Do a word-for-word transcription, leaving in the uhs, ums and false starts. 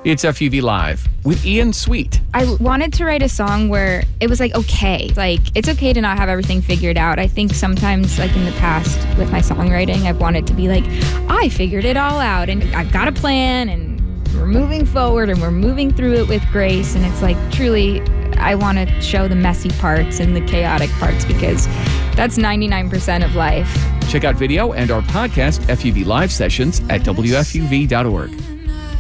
It's F U V Live with Ian Sweet. I wanted to write a song where it was like, okay, like it's okay to not have everything figured out. I think sometimes, like in the past with my songwriting, I've wanted to be like, I figured it all out and I've got a plan and we're moving forward and we're moving through it with grace. And it's like, truly, I want to show the messy parts and the chaotic parts because that's ninety-nine percent of life. Check out video and our podcast F U V Live sessions at W F U V dot org.